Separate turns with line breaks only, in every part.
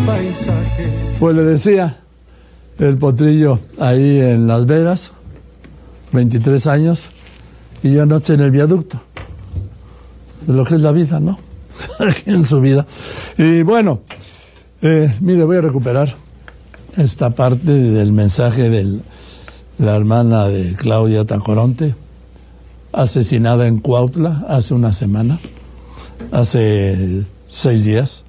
paisaje.
Pues le decía, el potrillo ahí en Las Vegas, 23 años, y yo anoche en el viaducto. De lo que es la vida, ¿no? En su vida. Y bueno, mire, voy a recuperar esta parte del mensaje de la hermana de Claudia Tacoronte, asesinada en Cuautla hace una semana, hace 6 días.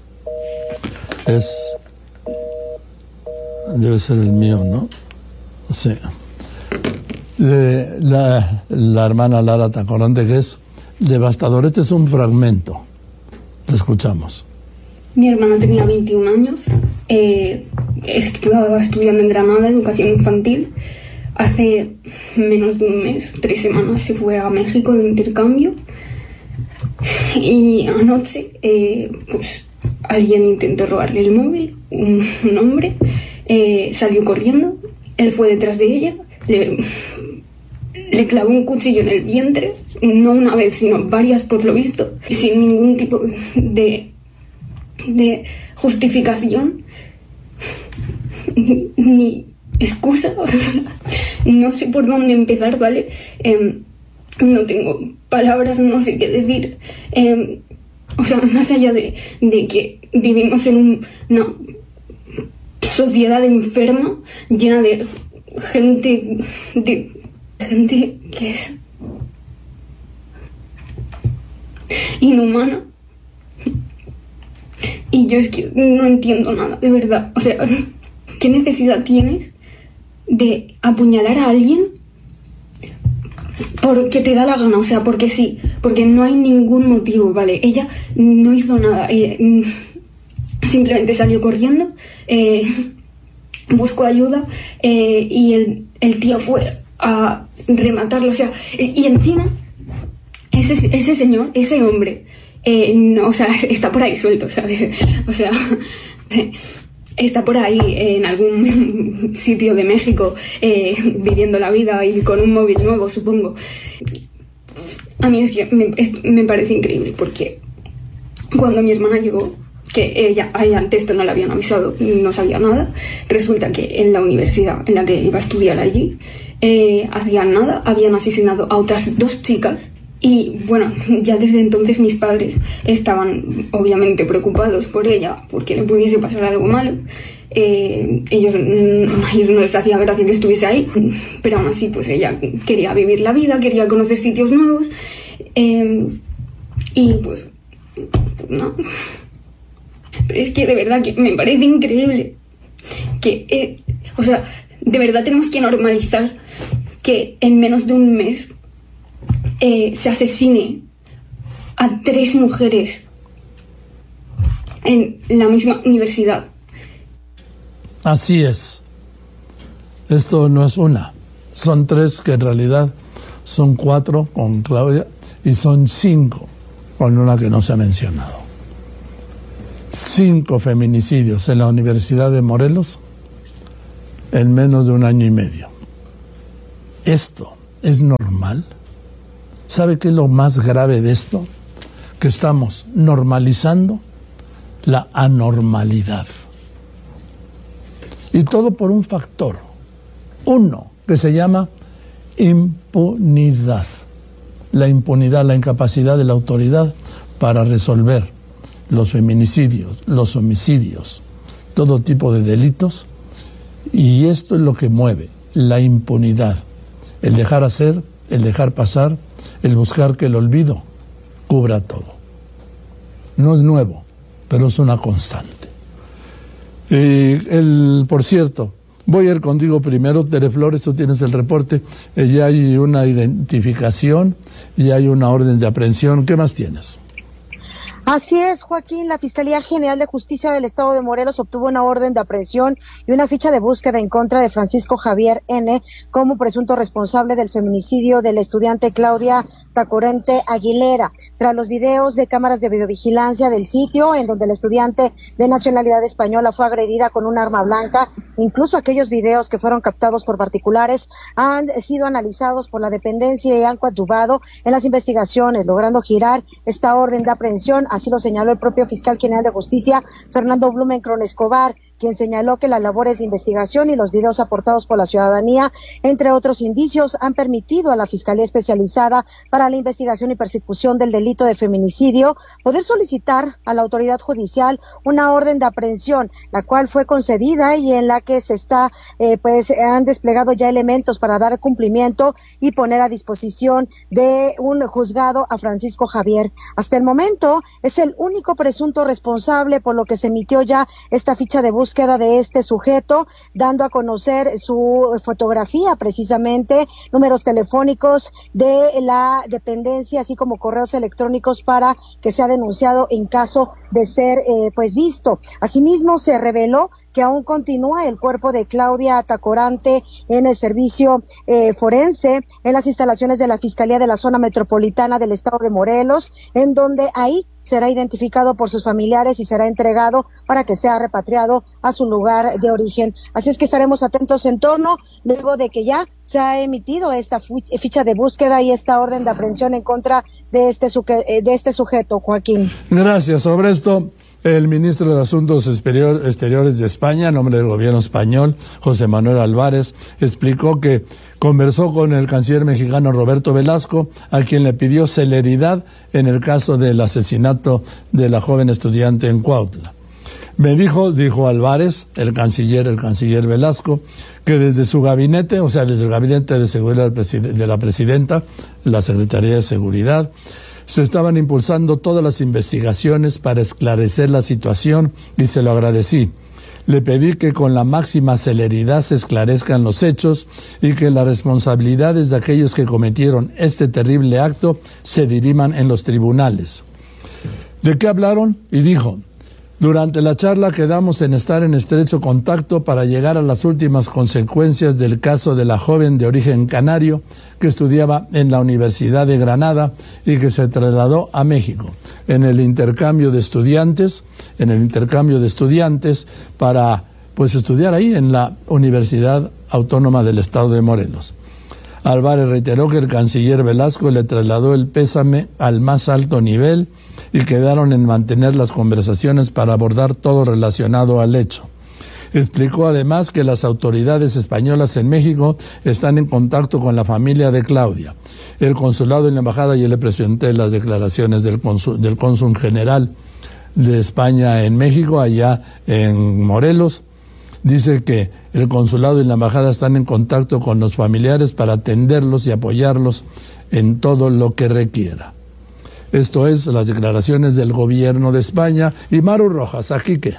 Debe ser el mío, ¿no? Sí. La hermana Lara Tacoronte, que es devastador. Este es un fragmento. Lo escuchamos.
Mi hermana tenía 21 años, estaba estudiando en Granada, educación infantil. Hace menos de un mes, 3 semanas, se fue a México de intercambio. Y anoche, pues alguien intentó robarle el móvil, un hombre, salió corriendo, él fue detrás de ella, le clavó un cuchillo en el vientre, no una vez, sino varias por lo visto, sin ningún tipo de justificación, ni excusa, o sea, no sé por dónde empezar, ¿vale? No tengo palabras, no sé qué decir. O sea, más allá de que vivimos en una sociedad enferma, llena de gente que es inhumana. Y yo es que no entiendo nada, de verdad. O sea, ¿qué necesidad tienes de apuñalar a alguien porque te da la gana? O sea, porque sí, porque no hay ningún motivo, ¿vale? Ella no hizo nada, simplemente salió corriendo, buscó ayuda, y el tío fue a rematarlo, o sea, y encima ese señor, ese hombre, no, o sea, está por ahí suelto, ¿sabes? O sea, está por ahí en algún sitio de México, viviendo la vida y con un móvil nuevo, supongo. A mí es que me parece increíble, porque cuando mi hermana llegó, que ella antes esto no le habían avisado, no sabía nada, resulta que en la universidad en la que iba a estudiar allí, hacían nada, habían asesinado a otras 2 chicas. Y bueno, ya desde entonces mis padres estaban obviamente preocupados por ella, porque le pudiese pasar algo malo. Ellos no les hacía gracia que estuviese ahí, pero aún así pues ella quería vivir la vida, quería conocer sitios nuevos, y pues no. Pero es que de verdad que me parece increíble que, o sea, de verdad tenemos que normalizar que en menos de un mes se asesine a 3 mujeres en la misma universidad.
Así es. Esto no es una, son 3, que en realidad son 4 con Claudia, y son 5 con una que no se ha mencionado. 5 feminicidios en la Universidad de Morelos en menos de 1 año y medio. ¿Esto es normal? ¿Sabe qué es lo más grave de esto? Que estamos normalizando la anormalidad. Y todo por un factor. Uno, que se llama impunidad. La impunidad, la incapacidad de la autoridad para resolver los feminicidios, los homicidios, todo tipo de delitos. Y esto es lo que mueve, la impunidad. El dejar hacer, el dejar pasar, el buscar que el olvido cubra todo. No es nuevo, pero es una constante. Por cierto, voy a ir contigo primero, Tere Flores, tú tienes el reporte, ya hay una identificación, ya hay una orden de aprehensión. ¿Qué más tienes?
Así es, Joaquín. La Fiscalía General de Justicia del Estado de Morelos obtuvo una orden de aprehensión y una ficha de búsqueda en contra de Francisco Javier N. como presunto responsable del feminicidio de la estudiante Claudia Tacoronte Aguilera. Tras los videos de cámaras de videovigilancia del sitio, en donde la estudiante de nacionalidad española fue agredida con un arma blanca, incluso aquellos videos que fueron captados por particulares han sido analizados por la dependencia y han coadyuvado en las investigaciones, logrando girar esta orden de aprehensión así lo señaló el propio fiscal general de justicia, Fernando Blumenkron Escobar, quien señaló que las labores de investigación y los videos aportados por la ciudadanía, entre otros indicios, han permitido a la Fiscalía Especializada para la Investigación y Persecución del Delito de Feminicidio poder solicitar a la autoridad judicial una orden de aprehensión, la cual fue concedida y en la que se está, han desplegado ya elementos para dar cumplimiento y poner a disposición de un juzgado a Francisco Javier. Hasta el momento es el único presunto responsable, por lo que se emitió ya esta ficha de búsqueda de este sujeto, dando a conocer su fotografía precisamente, números telefónicos de la dependencia, así como correos electrónicos para que sea denunciado en caso de ser visto. Asimismo, se reveló que aún continúa el cuerpo de Claudia Tacorante en el servicio forense en las instalaciones de la Fiscalía de la Zona Metropolitana del Estado de Morelos, en donde ahí será identificado por sus familiares y será entregado para que sea repatriado a su lugar de origen. Así es que estaremos atentos en torno, luego de que ya se ha emitido esta ficha de búsqueda y esta orden de aprehensión en contra de este sujeto, Joaquín.
Gracias. Sobre esto, el ministro de Asuntos Exteriores de España, en nombre del gobierno español, José Manuel Álvarez, explicó que conversó con el canciller mexicano Roberto Velasco, a quien le pidió celeridad en el caso del asesinato de la joven estudiante en Cuautla. Me dijo Álvarez, el canciller Velasco, que desde su gabinete, o sea, desde el gabinete de seguridad de la presidenta, la Secretaría de Seguridad, se estaban impulsando todas las investigaciones para esclarecer la situación y se lo agradecí. Le pedí que con la máxima celeridad se esclarezcan los hechos y que las responsabilidades de aquellos que cometieron este terrible acto se diriman en los tribunales. ¿De qué hablaron? Y dijo: durante la charla quedamos en estar en estrecho contacto para llegar a las últimas consecuencias del caso de la joven de origen canario que estudiaba en la Universidad de Granada y que se trasladó a México en el intercambio de estudiantes para estudiar ahí en la Universidad Autónoma del Estado de Morelos. Álvarez reiteró que el canciller Velasco le trasladó el pésame al más alto nivel y quedaron en mantener las conversaciones para abordar todo relacionado al hecho. Explicó además que las autoridades españolas en México están en contacto con la familia de Claudia. El consulado y la embajada, yo le presenté las declaraciones del cónsul general de España en México, allá en Morelos. Dice que el consulado y la embajada están en contacto con los familiares para atenderlos y apoyarlos en todo lo que requiera. Esto es las declaraciones del gobierno de España. Y Maru Rojas, ¿aquí qué?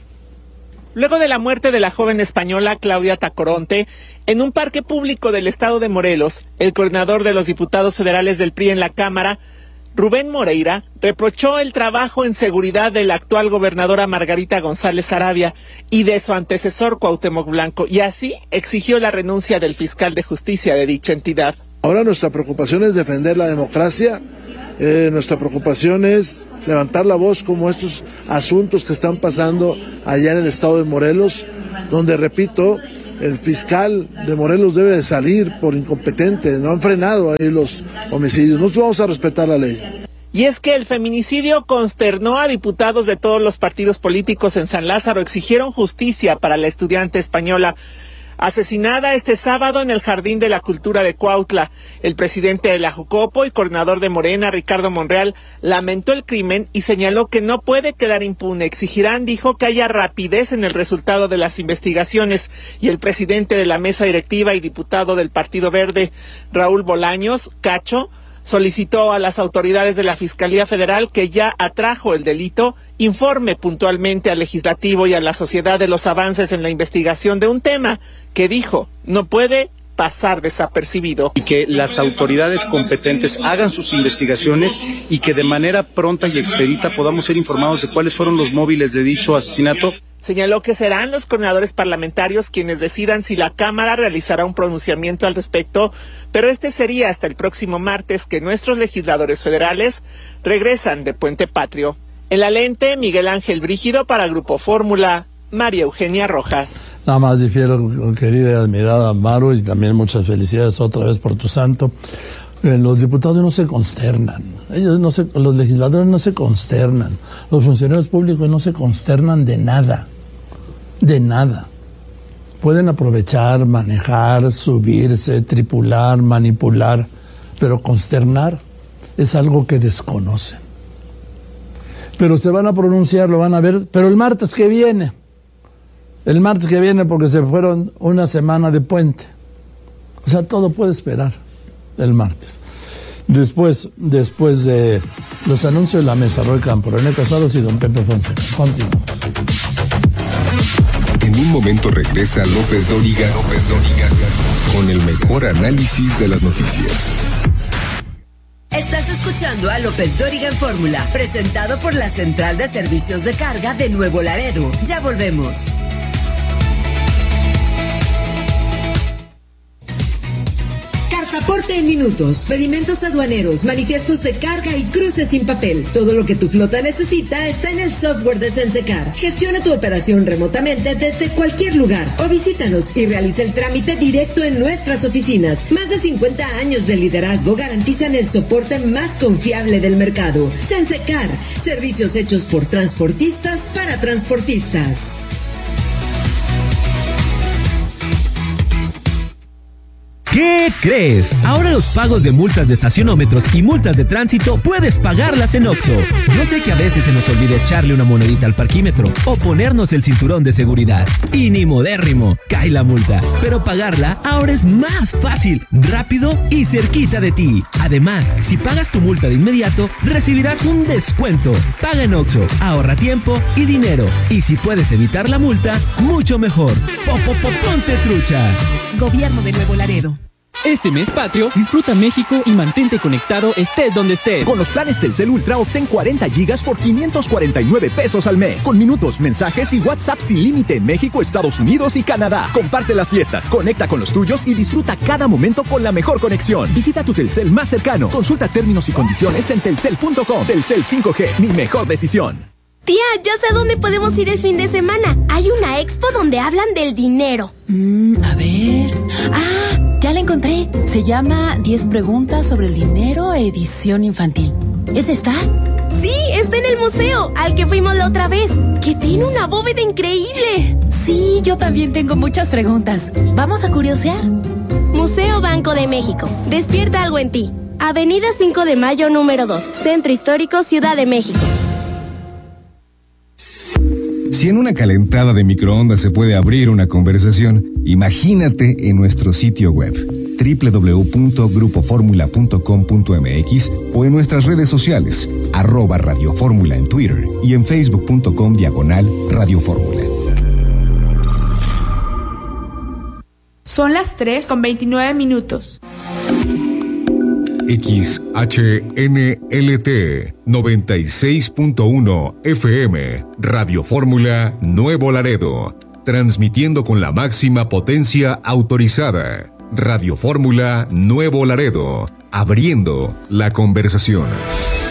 Luego de la muerte de la joven española Claudia Tacorante, en un parque público del estado de Morelos, el coordinador de los diputados federales del PRI en la Cámara, Rubén Moreira, reprochó el trabajo en seguridad de la actual gobernadora Margarita González Arabia y de su antecesor Cuauhtémoc Blanco, y así exigió la renuncia del fiscal de justicia de dicha entidad.
Ahora nuestra preocupación es defender la democracia, nuestra preocupación es levantar la voz como estos asuntos que están pasando allá en el estado de Morelos, donde, repito, el fiscal de Morelos debe de salir por incompetente, no han frenado ahí los homicidios, nosotros vamos a respetar la ley.
Y es que el feminicidio consternó a diputados de todos los partidos políticos en San Lázaro, exigieron justicia para la estudiante española asesinada este sábado en el Jardín de la Cultura de Cuautla. El presidente de la Jucopo y coordinador de Morena, Ricardo Monreal, lamentó el crimen y señaló que no puede quedar impune. Exigirán, dijo, que haya rapidez en el resultado de las investigaciones. Y el presidente de la mesa directiva y diputado del Partido Verde, Raúl Bolaños Cacho, solicitó a las autoridades de la Fiscalía Federal, que ya atrajo el delito, informe puntualmente al legislativo y a la sociedad de los avances en la investigación de un tema que, dijo, no puede pasar desapercibido.
Y que las autoridades competentes hagan sus investigaciones y que de manera pronta y expedita podamos ser informados de cuáles fueron los móviles de dicho asesinato.
Señaló que serán los coordinadores parlamentarios quienes decidan si la Cámara realizará un pronunciamiento al respecto, pero este sería hasta el próximo martes que nuestros legisladores federales regresan de Puente Patrio. En la lente, Miguel Ángel Brígido para Grupo Fórmula, María Eugenia Rojas.
Nada más difiero, querida y admirada Maru, y también muchas felicidades otra vez por tu santo. Los diputados no se consternan, los legisladores no se consternan, los funcionarios públicos no se consternan de nada. Pueden aprovechar, manejar, subirse, tripular, manipular, pero consternar es algo que desconocen. Pero se van a pronunciar, lo van a ver, pero el martes que viene porque se fueron una semana de puente. O sea, todo puede esperar el martes. Después de los anuncios de la mesa, Roy Campo, René Casados y don Pepe Fonseca. Continuamos.
En un momento regresa López Dóriga con el mejor análisis de las noticias.
Estás escuchando a López Dóriga en Fórmula, presentado por la Central de Servicios de Carga de Nuevo Laredo. Ya volvemos. Cartaporte en minutos, pedimentos aduaneros, manifiestos de carga y cruces sin papel. Todo lo que tu flota necesita está en el software de Sensecar. Gestiona tu operación remotamente desde cualquier lugar o visítanos y realiza el trámite directo en nuestras oficinas. Más de 50 años de liderazgo garantizan el soporte más confiable del mercado. Sensecar, servicios hechos por transportistas para transportistas.
¿Qué crees? Ahora los pagos de multas de estacionómetros y multas de tránsito puedes pagarlas en Oxxo. Yo sé que a veces se nos olvida echarle una monedita al parquímetro o ponernos el cinturón de seguridad. Y ni modérrimo, cae la multa. Pero pagarla ahora es más fácil, rápido y cerquita de ti. Además, si pagas tu multa de inmediato, recibirás un descuento. Paga en Oxxo, ahorra tiempo y dinero. Y si puedes evitar la multa, mucho mejor. Ponte trucha.
Gobierno de Nuevo Laredo. Este mes patrio, disfruta México y mantente conectado estés donde estés.
Con los planes Telcel Ultra obtén 40 gigas por 549 pesos al mes. Con minutos, mensajes y WhatsApp sin límite en México, Estados Unidos y Canadá. Comparte las fiestas, conecta con los tuyos y disfruta cada momento con la mejor conexión. Visita tu Telcel más cercano. Consulta términos y condiciones en telcel.com. Telcel 5G, mi mejor decisión.
Tía, ya sé a dónde podemos ir el fin de semana. Hay una expo donde hablan del dinero.
A ver... ya la encontré. Se llama 10 preguntas sobre el dinero, edición infantil. ¿Es esta?
Sí, está en el museo, al que fuimos la otra vez, que tiene una bóveda increíble.
Sí, yo también tengo muchas preguntas. ¿Vamos a curiosear?
Museo Banco de México. Despierta algo en ti. Avenida 5 de Mayo, número 2. Centro Histórico, Ciudad de México.
Si en una calentada de microondas se puede abrir una conversación, imagínate en nuestro sitio web www.grupoformula.com.mx o en nuestras redes sociales @Radio Fórmula en Twitter y en facebook.com/Radio Fórmula.
Son las 3:29.
XHNLT 96.1 FM Radio Fórmula Nuevo Laredo, transmitiendo con la máxima potencia autorizada. Radio Fórmula Nuevo Laredo, abriendo la conversación.